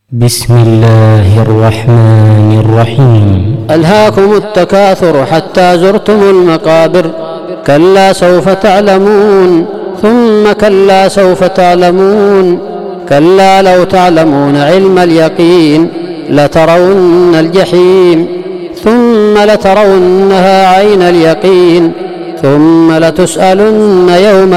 بسم الله الرحمن الرحيم. ألهاكم التكاثر حتى زرتم المقابر، كلا سوف تعلمون ثم كلا سوف تعلمون، كلا لو تعلمون علم اليقين لترون الجحيم ثم لترونها عين اليقين ثم لتسألن يوم